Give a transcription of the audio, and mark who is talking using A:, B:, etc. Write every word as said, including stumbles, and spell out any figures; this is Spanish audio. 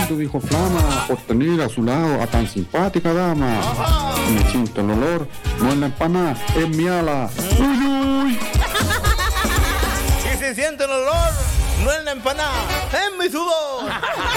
A: agradecido, dijo Flama, por tener a su lado a tan simpática dama. Me siento el olor, no en la empanada, en mi ala. Uy, uy.
B: Y se siente el olor, no en la empanada, en mi sudor.